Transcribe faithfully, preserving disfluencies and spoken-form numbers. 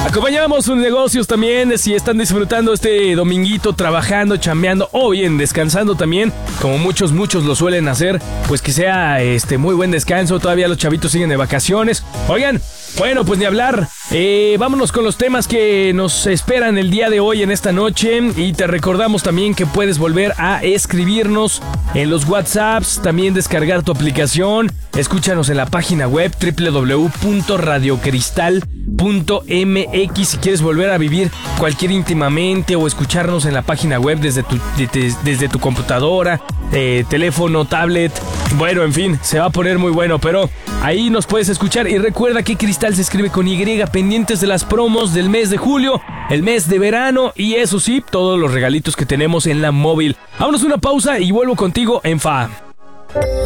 Acompañamos sus negocios también, si están disfrutando este dominguito, trabajando, chambeando o bien descansando también, como muchos, muchos lo suelen hacer, pues que sea este muy buen descanso. Todavía los chavitos siguen de vacaciones. Oigan, bueno, pues ni hablar. Eh, vámonos con los temas que nos esperan el día de hoy en esta noche. Y te recordamos también que puedes volver a escribirnos en los WhatsApps, también descargar tu aplicación. Escúchanos en la página web doble u doble u doble u punto radio cristal punto m x si quieres volver a vivir cualquier íntimamente o escucharnos en la página web desde tu, de, desde tu computadora, eh, teléfono, tablet. Bueno, en fin, se va a poner muy bueno, pero ahí nos puedes escuchar. Y recuerda que Cristal se escribe con Y, pendientes de las promos del mes de julio, el mes de verano y eso sí, todos los regalitos que tenemos en la móvil. Vámonos a una pausa y vuelvo contigo en F A.